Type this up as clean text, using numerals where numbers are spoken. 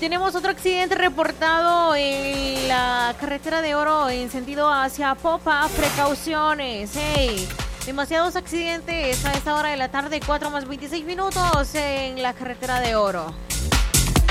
tenemos otro accidente reportado en la carretera de Oro en sentido hacia Popa. Precauciones. Hey, demasiados accidentes a esta hora de la tarde, 4 más 26 minutos en la carretera de Oro.